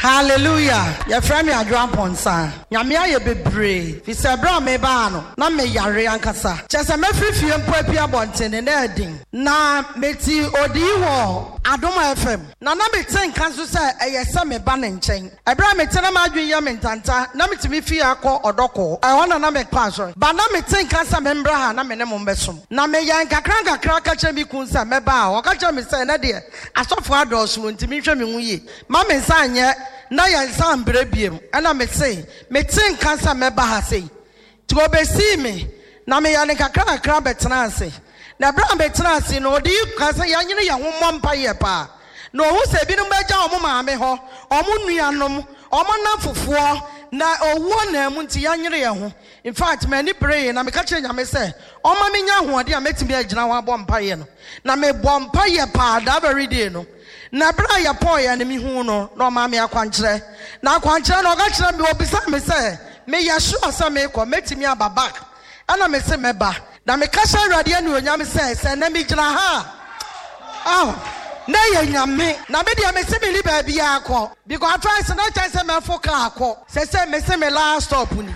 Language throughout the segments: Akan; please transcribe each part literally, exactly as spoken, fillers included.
Hallelujah. Your friend me adwan ponsa. Nyame aye bebre. Fi se bra me ba no. Na me yare ankasa. Chese me free fie mpo apia bontene na edin. Na meti odi wo Adoma F M. Na na me ten kan so se eye se me ba ne nchen. Ebra me ten na ma adwen ya me ntanta. Na me ti me fie akọ odoko. I wana na me pa so. Ba na me ten kan se me mbra ha na me ne mo mbesom. Na me yan kakran kakra ka che mi kun se me ba. O ka che me se na de asofo adoso ntimi hwe me hu ye. Ma me nsa anye na ya nsa mbre biem ana me say me tin kansa me ba ha say to go be see me na me ya ne kakra kakra betena ase na bra betena ase no di kansa ya nyine ya ho mompa ye pa no hu se bi no beja omo ma me ho omo nuanom omo na fofo na owo na mu nti ya nyire ye ho in fact me ni pray na me ka che nyame say omo me nya ho ade a metimi agina ho abompa ye no na me bompa ye pa da very day no na bra ya poy ya ne mi hu no no ma me akwankyere na akwankyere no ga kyere me obisa me say me ya sure say me ko metimi aba back ana me say me ba na me ka sha rade anu onyam say say na me gyina ha ah na ye nyame na me dia me say me li ba bia akọ because try say na try say me foka akọ say say me say me last stop ni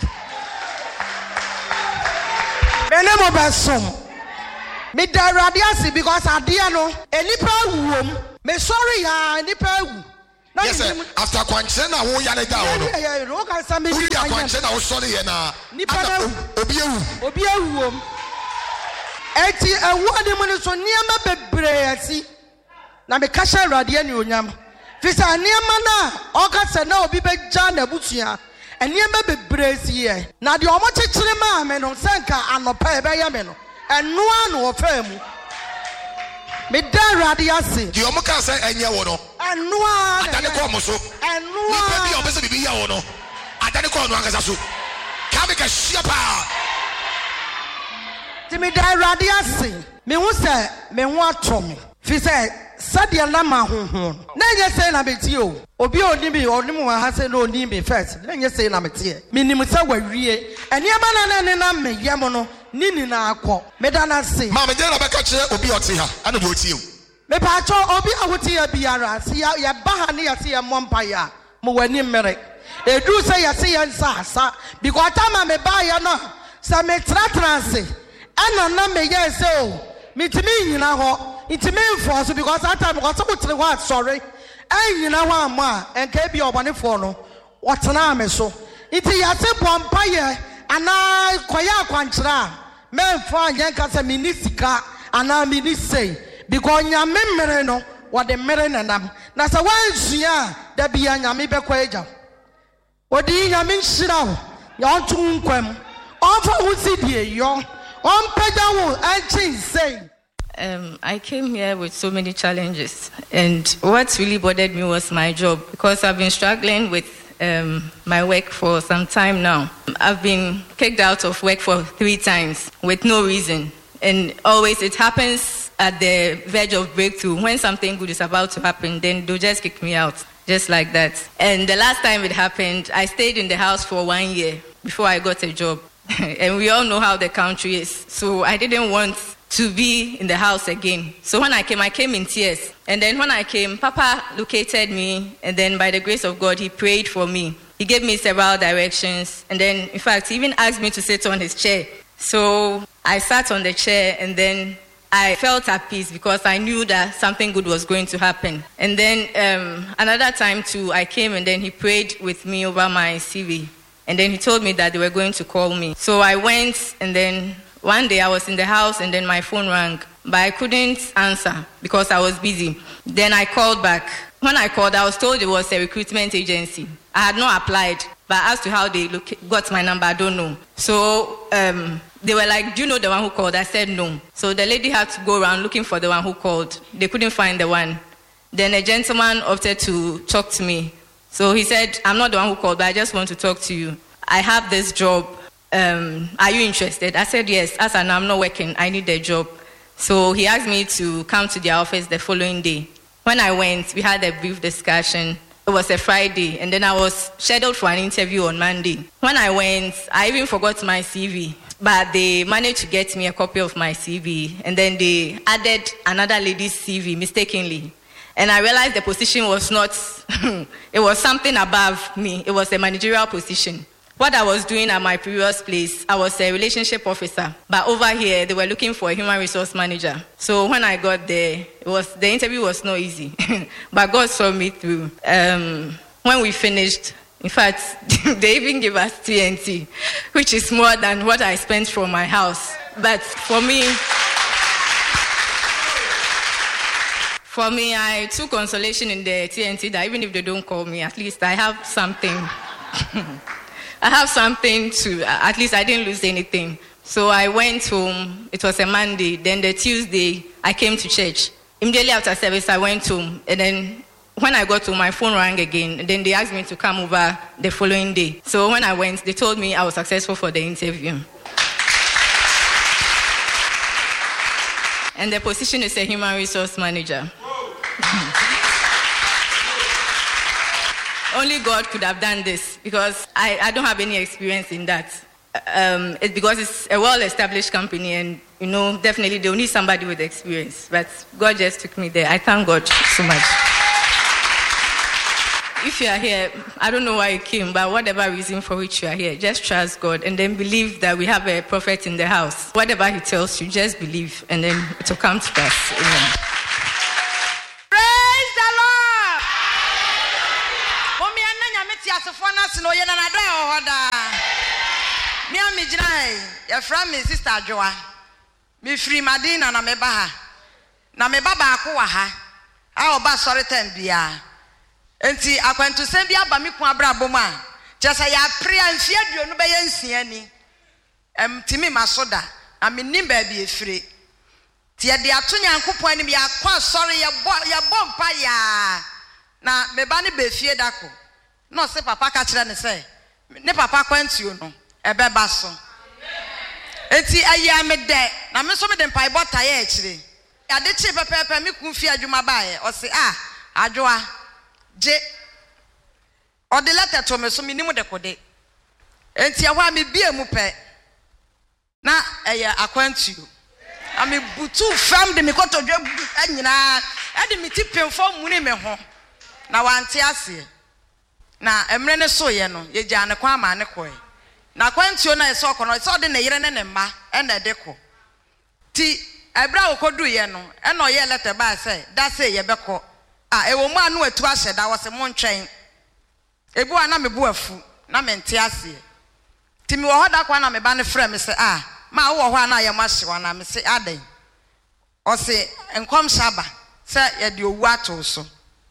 me ne mo besom me da rade asi because ade no enipa wuom me sorry ya nipa wu. Yes sir. After kwanche na wo ya ne da wo no. Yeah yeah, no kan sa me di kwanche na wo sorry ye na. Nipa na obi ewu. Obi ewu om. Eti ewu ade mu ne so niam bebre asi. Na me ka sha rade ani onyam. Fi sa niam na o ka se na obi beja na butua. Eniam bebre asi ye. Na de omo chechire ma me no senka anopa e be ye me no. Enu anu ofa mu. Me da radiasi. Di omo ka say enye wo no. Enua. Adane ko mo so. Enua. Ni pe bi o be se bibi ya wo no. Adane ko no ankasa so. Ka me ka hia pa. Ti me da radiasi. Me hu se me hu atom. Fi se sadia na ma honhon. Na nye say na beti o. Obi oni bi oni mu ha say na oni bi first. Na nye say na mete. Me nim se wawie. Ene aba na na na me yem no. Nini na akọ medana se ma me je na be ka kire obi oti ha ana do oti o me pa cho obi ahoti ya biara se ya ya ba ha ne ya se ya mompa ya mo wani mere edu se ya se ya nsa asa because tama me ba ya no se me tratra se ana na me ya se o mitimi nyina ho itimi mfo so because that time because so tire ho sorry an nyina ho ama enka bi obone fo no wotena me so iti ya se bompa ye ana koya akwankyera men fa yen kasa minisika ana minisei because nyame mere no wode mere nanam na sa wansua da bia nyame bekwa agya odi nyame nhira wo ya onto nkwam onfa wo sidie yo onpagya wo anchin sei. Um, I came here with so many challenges, and what really bothered me was my job because I've been struggling with Um, my work for some time now. I've been kicked out of work for three times with no reason. And always it happens at the verge of breakthrough. When something good is about to happen, then they'll just kick me out, just like that. And the last time it happened, I stayed in the house for one year before I got a job. And we all know how the country is. So I didn't want to be in the house again. So when I came, I came in tears. And then when I came, Papa located me, and then by the grace of God, he prayed for me. He gave me several directions, and then, in fact, he even asked me to sit on his chair. So I sat on the chair, and then I felt at peace because I knew that something good was going to happen. And then um, another time too, I came, and then he prayed with me over my C V. And then he told me that they were going to call me. So I went, and then one day I was in the house and then my phone rang, but I couldn't answer because I was busy. Then I called back. When I called, I was told it was a recruitment agency. I had not applied, but as to how they look, got my number, I don't know. So um, they were like, do you know the one who called? I said no. So the lady had to go around looking for the one who called. They couldn't find the one. Then a gentleman opted to talk to me. So he said, I'm not the one who called, but I just want to talk to you. I have this job. Um, are you interested? I said yes. As I know, I'm not working. I need a job. So he asked me to come to their office the following day. When I went, we had a brief discussion. It was a Friday, and then I was scheduled for an interview on Monday. When I went, I even forgot my C V, but they managed to get me a copy of my C V, and then they added another lady's C V mistakenly. And I realized the position was not, it was something above me. It was a managerial position. What I was doing at my previous place, I was a relationship officer. But over here, they were looking for a human resource manager. So when I got there, it was the interview was not easy. But God saw me through. Um, when we finished, in fact, they even gave us T N T, which is more than what I spent for my house. But for me, for me, I took consolation in the T N T that even if they don't call me, at least I have something. I have something to, at least I didn't lose anything. So I went home. It was a Monday. Then the Tuesday, I came to church. Immediately after service, I went home. And then when I got home, my phone rang again. And then they asked me to come over the following day. So when I went, they told me I was successful for the interview. And the position is a human resource manager. Only God could have done this because I, I don't have any experience in that. Um, it's because it's a well-established company and, you know, definitely they'll need somebody with experience. But God just took me there. I thank God so much. If you are here, I don't know why you came, but whatever reason for which you are here, just trust God and then believe that we have a prophet in the house. Whatever he tells you, just believe and then it will come to pass. Amen. No, you're not there. Me and me, your friend, my sister Joa. Me free Madina na me baha. Na me baba akuwaha. Ayo ba sorry ten biya. Enti akwantu sen biya ba mi ku abrabo ma. Jesa ya pray anfie aduonu be yansia ni. Em timi masoda. Na me nim ba bi efire. Ti ye de ato Nyankopon anim ya kwa sorry ya bo ya bompa ya. Na me ba ne be fie dako. No say papa ka kire ne say ne papa kwantuo no ebe ba so enti ayi me de na me so me de mpai bota ye kire ya de chi pepepe me kun fi adwuma ba ye o say ah adwoa je o de letter to me so me nimu de kode enti ya wa me bie mu pe na eye akwantuo ami butu fam de me kotodwe anyina e de me tipem fo mu ni me ho na wante ase na emre ne so ye no ye gya ne kwa ma ne koe na kwantuo na eso kono so de ne yire ne ne mma e na de ko ti ebra okodu ye no e no ye letter ba say da say ye beko ah e wo mu anu atu ahye da wo se mo ntwen ebu ana me bu afu na me nte ase ti mi wo hoda kwa na me ba ne frɛ me say ah ma wo ho ana ye ma hye wa na me say adan o se enkom shaba say ye de owu ato so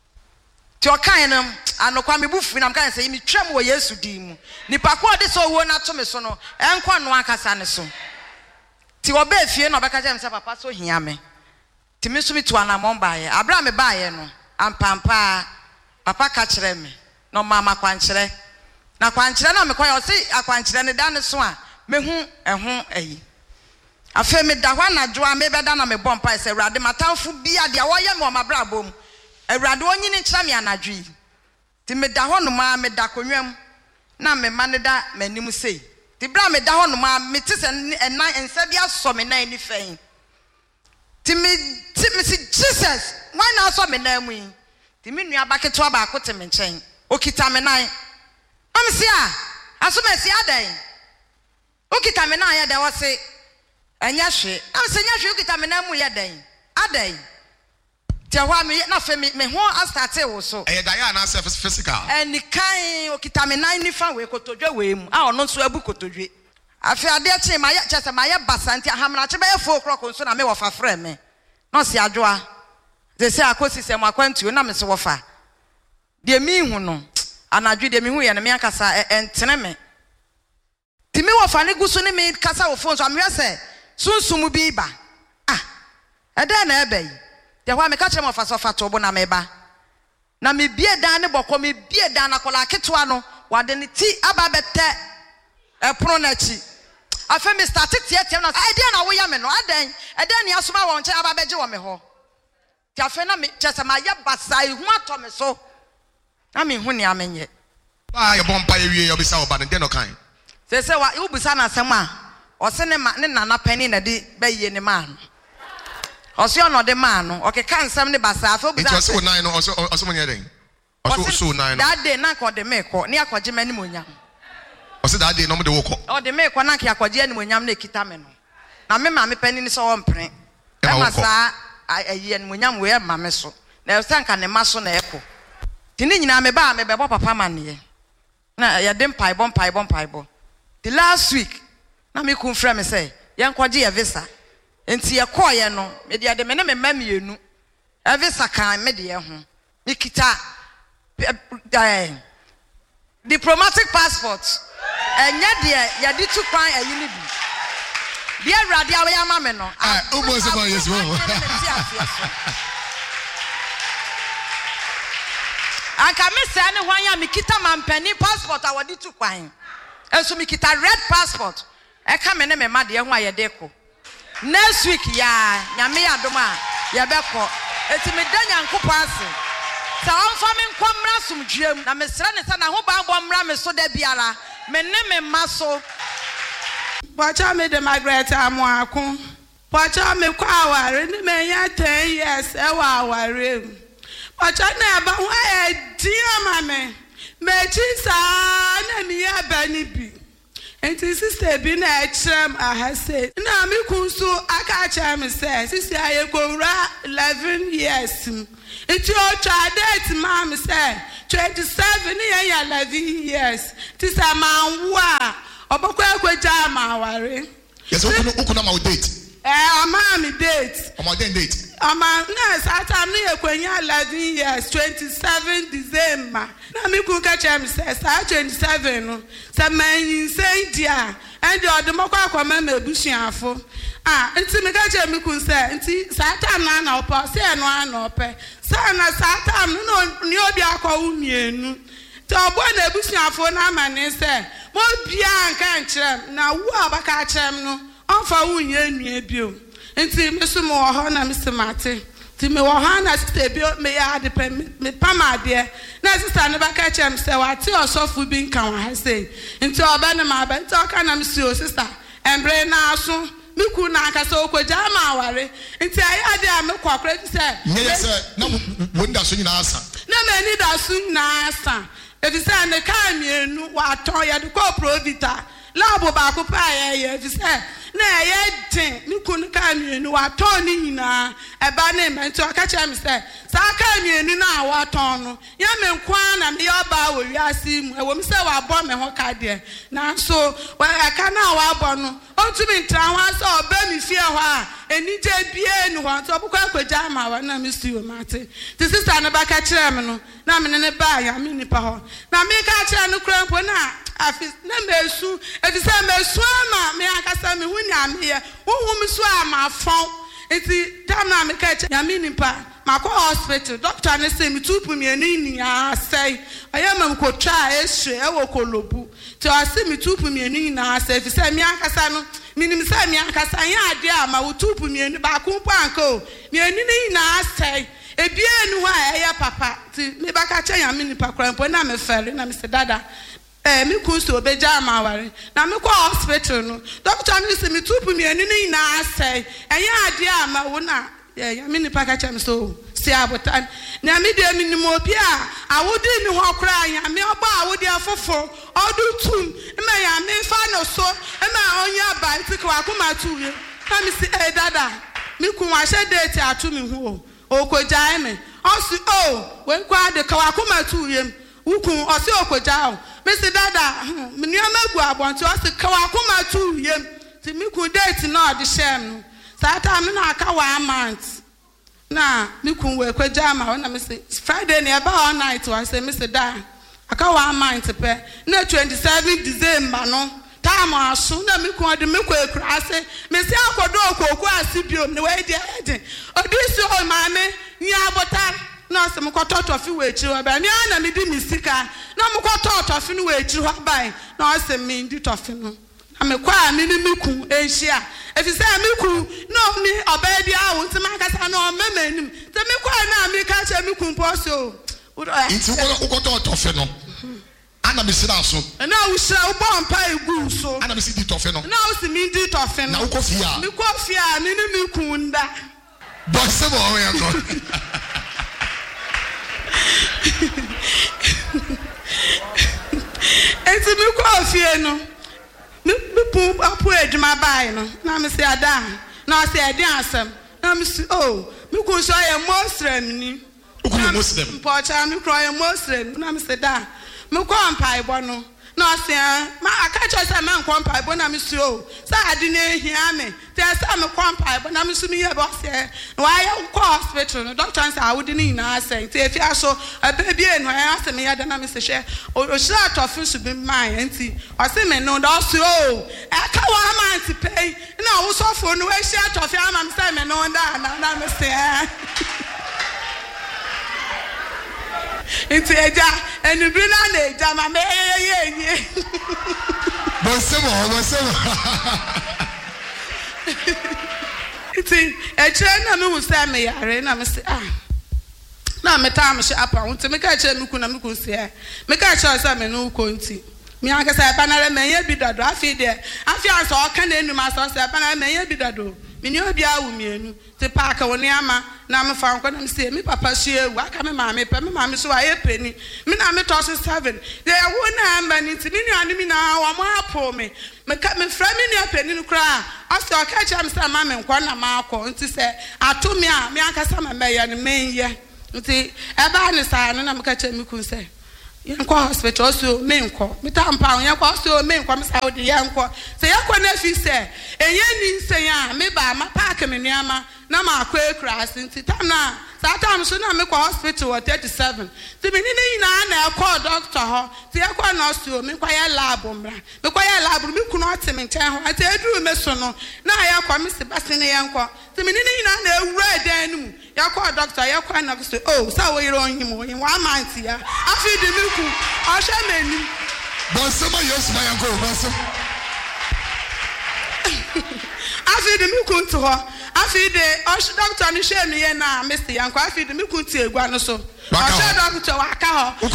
ti o kan no anokwa me bufu na mkan say mi twam wo Yesu di mu nipa ko de so wo na to me so no enko no akasa ne so ti wo ba fie no beka jam say papa so hia me ti me so mi to anamon baaye abra me baaye no ampampa papa ka kire me no mama kwankire na kwankire na me kwa yo say akwankire ne da ne so a me hu eho ayi afa me da hwa na joa me beda na me bompa say urade matamfo bia de wo ye me o mabra bom urade onyini kira me anadwi ti me da ho no ma me da konwam na me mane da manim sei ti bra me da ho no ma me tese enan ensa bia so me nan ni fan ti me ti me si Jesus why na so me nan mu yi ti me nua baketo aba ko te me nchen okita me nan am si a aso me si adan okita me nan ya da wo se anya hwe am se nya hwe okita me nan mu ya dan adan Jehwa me na fe me me ho astarte wo so eh da ya na surface physical eni kan okita me nan ni fa we kotodwe we mu a ono so abu kotodwe afi ade che ma ya chese ma ya basanti ahamna che be four o'clock nso na me wo fa frɛ me no se adwoa ze se akosi se mo akwantuo na me se wo fa de mi hu no anadwe de mi hu ye na me akasa entene me ti mi wo fa ne gusu ne me kasa wo phone so am hwe se sunsum bi ba ah ede na ebe yi de hwa me ka kire mo fa so fa to bo na me ba na me bie dan ne bokọ me bie dan na kola ketewa no wade ne ti aba bete e pro na chi afa me start tie tie na e dia na wo ya me no adan e dia ne asoma wo nche aba beje wo me ho ti afa na me chese ma ye basai hu ato me so na me hu ne amenye ba ye bompa ye wie ye obisa oba ne no kan se se wa u busa na asem a o se ne ma ne nana pani na de be ye ne ma Osio no de man no okay kan sam ne basa afo it was so nine no also also money then also so nine that day na ko de me ko ne akwaje mani monyam also that day no me de wo ko o de me ko na ke akwaje ani monyam na ekita me no na me ma me pani ni so wo mpre e ma sa ayi ani monyam we ma me so na sanka ne ma so na eko tini nyina me ba me be bo papa man ne na ya dem pai bon pai bon pai bon the last week na me kun frɛ me say yan kwaje ya visa enti ye call ye no me de ade me na me ma mienu e visa kan me de ye ho me kita diplomatic passport enye de ya di tu kwan ayi ni bi bi awrade awe ya ma me no ah ubo se ba yes wo aka me se ne hwan ya me kita mampani passport awodi tu kwan enso me kita red passport e ka me ne me ma de ho ayede ko next week ya nyame adoma ya beko eti me danya nkopo ase sa onfa me nkomra somdwem na me sra ne sa na ho ba bo mra me so da biara me ne me maso Pacha me de Margaret Amuakun Pacha me kwa aware ni me ya ten years e wa aware Pacha na ba ho e dia ma me me chi sa na mi ya ba ni bi enti sister bi na e chrem aha say na me kun so aka chrem say sister aye kowura eleven years enti o twa date ma me say twenty-seven ya eleven years ti sa ma wa obokwa ekweja ma aware yes okunu okunu ma date eh ama mi date ama den date ama na sata mi ekwenya eleven years twenty-seven December na mi kun ka chem say sa twenty-seven no sa manyin say dia and the odemokwa akoma ma ebusuafo ah enti mi ka chem mi kun say enti sata na na opa say no ana ope sa na sata no ni obi akwa umienu to obo na ebusuafo na amane say mo bia nka nkyerem na wo abaka akyerem no onfa wunye nua bio enti me so mo ho na me semate ti me wo ha na sister bio me ya de pe me pamade na sister ne baka akyerem se wate osofu bi nka wa ha sei enti oba ne ma ba enti oka na me si o sister embre na aso me ku na aka se okoja ma aware enti ayi ade a me kwakra ti se yes na wo nda so nyina asa na me ni da so nyina asa efisa ne ka mienu wa ton ya de ko provita labo ba ko pa ya ya efisa na ya den ni kun ka mienu wa ton ni nyina e ba ne me nto aka cha me se sa ka mienu na wa ton no ya me nkwa na me ya ba wo wiase mu e wo me se wa bo me ho ka de na so wa aka na wa bo no ontumi ntra ho asa oba mi fie ho a enije bie nu ho so bukwa akwaja ma wa na me si o mate ti sister na ba ka kire me no na me ne ba ya me nipa ho na me ka kire no kura mpo na afi na mesu efisa mesu ama me akasa me hunya me ye wo me so ama fon enti tam na me ka kire ya me nipa makọ hospital doctor ne say me tupu me ani ni asai ayama ko twa eshe e wo kolobu ti o say me tupu me ani na asai fi say me akasa no minim say me akasa ya ade ama wo tupu me ani ba ko panko me ani ni na asai ebie enu ha eya papa ti me baka cha ya me ni pakra mpo na me fere na me se dada eh me kun so obeja ama ware na me ko hospital no doctor ne say me tupu me ani ni na asai eya ade ama wo na yeah, ya mini paka chem so si abotan na me de minimo obi a awodi ni ho kra ya me oba awodi afofo odu tum me ya me fa no so me onya ba ntiko akoma tuwe na me si eh dada me kun wa she date atu me hu o okoja me o si o we kwa de ka akoma tuwe ukun o si okoja o me si dada me ni amagu abonto o si ka akoma tuwe ti me kun date na o de shem Sata me na aka one month na me kun we kwaja ma na me say Friday na eba all night one say me say da aka one month pe na twenty-seven December no time aso na me kun de me kwa ekura say me say akodo okoku asibio ne we de ede odisi o ma me nya abota na se me kwato fi we echi ho ba me na me di misika na me kwato fi no we echi ho ba na se me ndi tofi no amekwa ni ni miku enhia efise miku no mi obedi awo ntima kasa no memanim te mekwa na mi ka che miku mposo nti wo ukoto tofe no ana mi sira so na wo sira wo bompa egu so ana mi si di tofe no na wo si mi di tofe no na wo kofia mi kofia ni ni miku nda Bosse mo yanko. Enti mi kwa ofie no. Mi mi pu apu edwuma bai no. Na me se ada. Na se edi asem. Na me se oh, mi ku so ye Muslim ni. Uku Muslim. Pocha mi kwa ye Muslim. Na me se da. Mi kwa mpa ibo no. No say ma akacha say man kwa mpa ibo na me se oh. Sa ade na ehia me. Te say me kwa mpa ibo na me se mi ye bo say. Why you go hospital no doctor say awudi ni na say. Te efi aso baby enu ya say me ya da na me se hwe. O hira atofu su bi man enti. O say me no do so oh. E ka wa man ti pay. Na wo sofo no we hira atofu ama me say me no da na na me say. It's a ja and you bring on a jama me ye. Bonsemo, bonsemo. It's a train na me say me yare na me say ah. Na me time she apa won't me ka che me ku na me ku say. Me ka che say me no ko nti. Me aka say pa na me ye bi dado afi de. Afi an so ka na enum aso say pa na me ye bi dado. Me ni obi awu mienu. Te park woni ama na me fa nkwa na me say me papa hye ewu aka me ma me pe me ma me so aye peni me na me toss seven they wo na amba ni ti me nuanu mi na wa mo apo me me ka me fra me nua peni no kra aso aka cha me say ma me nkwa na ma akọ nti say ato me a me aka sa ma me ye ne men ye nti e ba ne sa no na me ka cha me kun say yanko hospital so me nko me tampa yanko so me nko me sa odi yanko say yakọ na fi say enye ni say a me ba ma park me nuama na ma akwa cross nti tam na sa tam so na me ko hospital at thirty-seven ti me ni ni na na call doctor ho ti yakọ na so me kwa ya lab mbra me kwa ya lab me kunu ate me nchen ho ate eduru me so no na yakọ me se base ne yanko ti me ni ni na na ewura dan nu yakọ doctor yakọ na so oh sa wo yiro onhim wo yin wa manti ya afi di me ku o hwe mani Bonsemo yes my yanko bonsemo. Afi di me ku to ho afi de o doctor ni hwe me ye na Mister Yanko afi de me ku ti egua no so o hwe doctor wa ka ho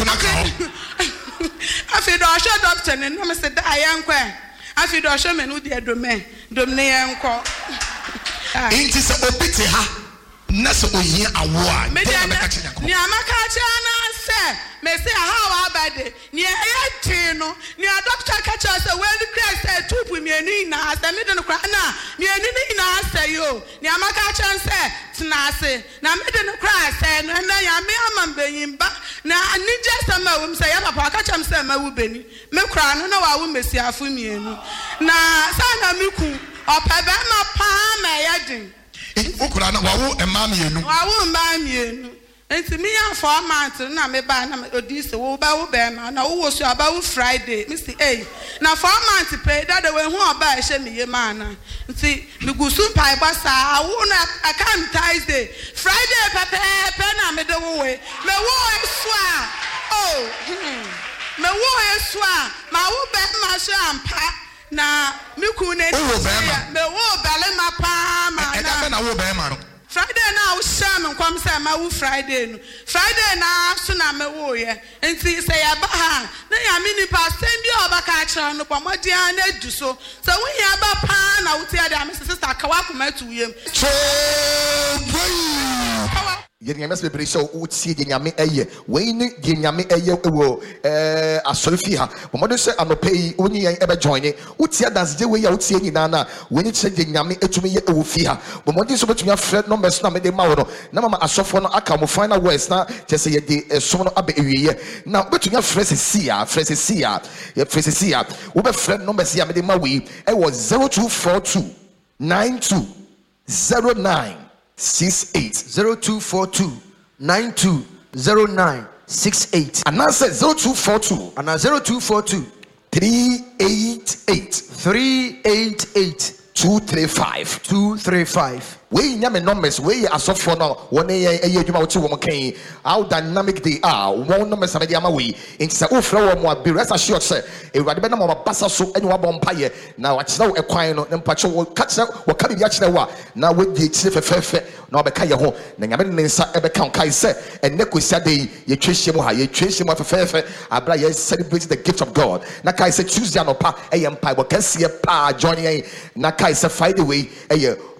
afi de o hwe doctor ni no me se da Yanko afi de o hwe me no de adome dom ne Yanko Inti se obiti ha na se oyin awo a me de ni amaka cha na se me se ha wa abade ni e ti no ni a doctor ka cha se we the Christ say tupu mi eni na se me de no kra na mi eni ni na se yo ni amaka cha se tena se na me de no kra se no na ya me amambe yimba na ani je se ma wo se ya papa ka cha me se ma wo beni me kra no na wa wo mesiafo mi enu na sa na me ku opa be ma pa ma ya din Ukura na wawo emma mienu. Wawo emma mienu. Enti mi ya four months na me ba na odi se wo ba wo be ma na wo so aba wo Friday. Mi say eh. Na four months pay that we hu oba e hye me ye ma na. Nti mi gusu pai ba sa wo na akam Thursday. Friday pepe pe na me de wo we. Me wo e so a. Oh. Me wo e so a. Ma wo be ma so ampa. Na mi ku ne me wo bale ma pa ma na na wo be ma no Friday na wo sham nkwam say ma wo Friday no Friday na so na me wo ye enti say ya ba ha na ya mi ni pa sem bi oba ka kire no pomodi an na du so so wo ya ba pa na wo ti ada me sister ka wa koma tu yem Yenyame se bebre so utie yenyame eye we ni yenyame eye ewo eh asorifi ha bomodo se anopai onyi yen ebe join utie dance je we ya utie nyina na we ni che yenyame etumi ye ewo fi ha bomodo so betumi afred numbers na me de ma wo no na mama asofo no aka mo final words na je se ye de esom no abe ewiye na betumi afred se sia afred se sia ye afred se sia wo be fred numbers ya me de ma we e was zero two four two nine two zero nine six eight zero two four two nine two zero nine six eight and now says zero two four two and now zero two four two three eight eight three eight eight two three five two three five. We nyame numbers we asofo no one ye adwuma wo ti wo kan how dynamic they are one numbers am dey ama we nti se o fra wo mo abi rest assured say ewurade be na mo basa so enyi wa bom paye na wa kire wo ekwan no mpache wo ka kire wo ka bibia kire wo na we di kire fefefe na obeka ye ho na nyame ne nsa ebeka kai se enne kosia dey ye twehye mo ha ye twehye mo fefefe abra ye celebrate the gift of God na kai se Tuesday no pa eye mpa bo kase pa join ye na kai se Friday we eye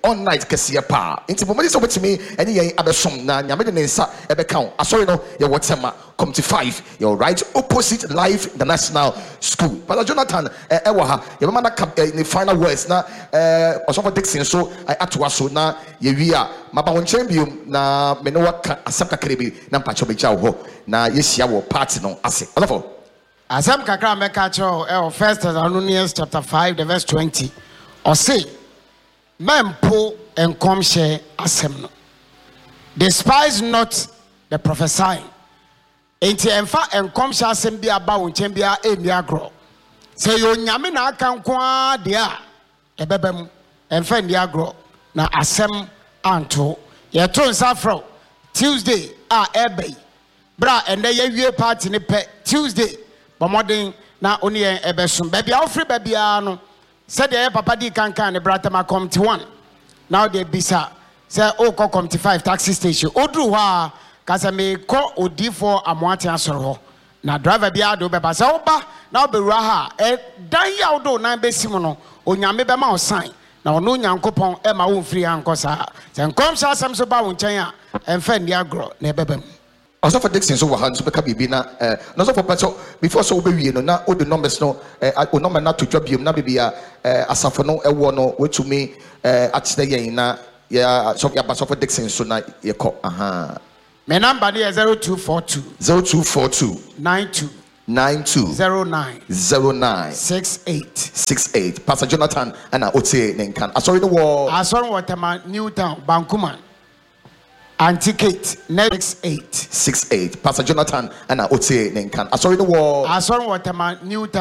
on night kɛseɛ paa nti bɔmmɔde sɛ wobɛtumi ɛne yɛn abɛsom na nyame de ne nsa ɛbɛka wo asɔre no yɛwɔ Tema committee five you're right opposite Life International School. Pastor Jonathan ɛwɔ ha yɛbɛma na in the final words na ɔsɔfo Dixon so atoa so na yɛwie a maba wo nkyɛn biom na me ne waka asɛm kakra bi na mpakyɛ bɛgya wo hɔ na yɛhyia wɔ party no ase ɔsɔfo asɛm kakra mɛka kyerɛ ɛwɔ First Thessalonians chapter five the verse twenty ɔse mempo nkɔmhyɛ asɛm no despise not the prophesying enti ɛmfa nkɔmhyɛ asɛm bi aba wo nkyɛn bia ɛnni agorɔ sɛ yɛ onyame na aka nko a deɛ a ɛbɛbɛ mu ɛmfa nni agorɔ na asɛm anto yɛto nsa frɛ Tuesday a ɛbɛ yi bra ɛnɛ yɛwie party ne pɛ Tuesday bɔmmɔden na ɔne yɛn ɛbɛsom baabi a wofiri baabiara no sɛdeɛ yɛ papa di kankan ne bratama committee one now they bisa say oh call committee five taxi station odru hɔ a kasa me kɔ odifo amoate asɔre hɔ na driver bia do bɛba sɛ woba na wobɛwura ha ɛ dan ya wodo nan bɛsim no onyame bɛma wo sign na ɔno nyankopɔn ɛma wo mfiri ankɔ saa sɛ nkɔm hyɛ asɛm so ba wo nkyɛn a ɛmfa nni agorɔ na ɛbɛba mu also for Dixon so wahan so beka bibi na eh no so for peso before so we wie no na all the numbers no eh o number na to job biom na bibia eh asafo no ewo no wetumi eh atse yen na ya so ya so for Dixon so na ye ko aha my number is zero two four two zero two four two nine two nine two zero nine zero nine six eight six eight Pastor Jonathan and otie nenkan asori no wo asori wo Tema Newtown Bankuman Anticate next eight six eight Pastor Jonathan and otie nenkan asori no wo asori wo Tema Newtown